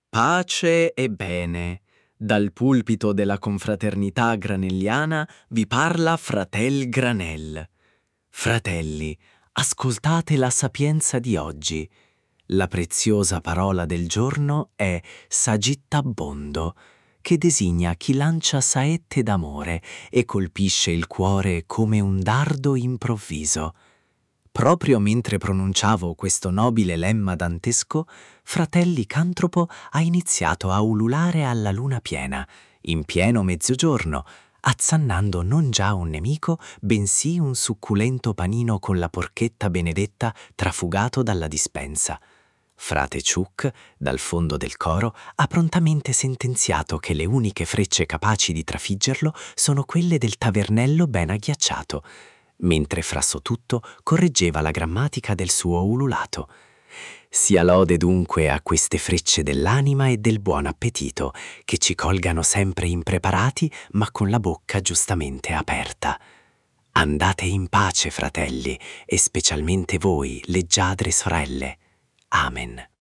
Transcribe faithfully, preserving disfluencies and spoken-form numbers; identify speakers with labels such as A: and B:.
A: Pace e bene. Dal pulpito della confraternità granelliana vi parla Fratel Granel. Fratelli, ascoltate la sapienza di oggi. La preziosa parola del giorno è sagittabbondo, che designa chi lancia saette d'amore e colpisce il cuore come un dardo improvviso. Proprio mentre pronunciavo questo nobile lemma dantesco, Fratel Licantropo ha iniziato a ululare alla luna piena, in pieno mezzogiorno, azzannando non già un nemico, bensì un succulento panino con la porchetta benedetta trafugato dalla dispensa. Frate Ciuc, dal fondo del coro, ha prontamente sentenziato che le uniche frecce capaci di trafiggerlo sono quelle del tavernello ben agghiacciato, mentre Frassotutto correggeva la grammatica del suo ululato. Sia lode dunque a queste frecce dell'anima e del buon appetito, che ci colgano sempre impreparati ma con la bocca giustamente aperta. Andate in pace, fratelli, e specialmente voi, leggiadre sorelle. Amen.